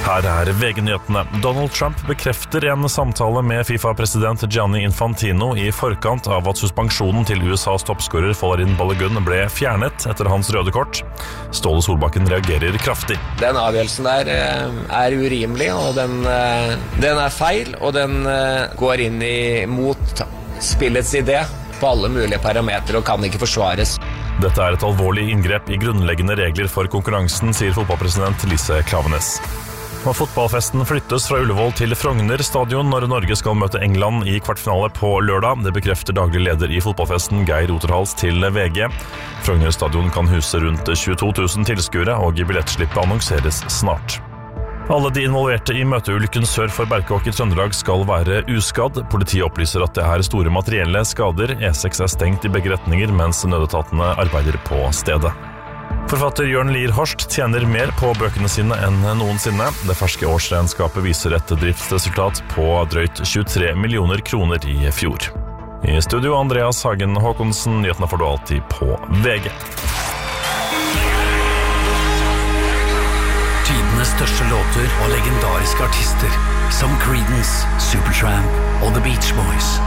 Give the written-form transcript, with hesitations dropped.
Her VG-nyhetene. Donald Trump bekrefter en samtale med FIFA-president Gianni Infantino i forkant av at suspensjonen til USAs toppskårer Folarin Balogun ble fjernet etter hans røde kort. Ståle Solbakken reagerer kraftig. Den avgjørelsen der urimelig, og den er feil, og den går inn mot spillets idé på alle mulige parametre og kan ikke forsvares. Dette er et alvorlig inngrep i grunnleggende regler for konkurransen, sier fotballpresident Lise Klaveness. Og fotballfesten flyttes fra Ullevål til Frogner stadion når Norge skal møte England i kvartfinale på lørdag. Det bekrefter daglig leder i fotballfesten Geir Oterhals til VG. Frogner stadion kan huse rundt 22 000 tilskuere, og billettslippet annonseres snart. Alle de involverte i møteulykken sør for Berkåk i Trøndelag skal være uskadd. Politiet opplyser at det er store materielle skader. E6 er stengt i begge retninger, mens nødetatene arbeider på stedet. Forfatter Jørn Lier Horst tjener mer på bøkene sine enn noensinne. Det ferske årsregnskapet viser et driftsresultat på drøyt 23 millioner kroner i fjor. I studio Andreas Hagen Håkonsen, nyhetene får du alltid på VG. Tidenes største låter og legendariske artister som Creedence, Supertramp og The Beach Boys.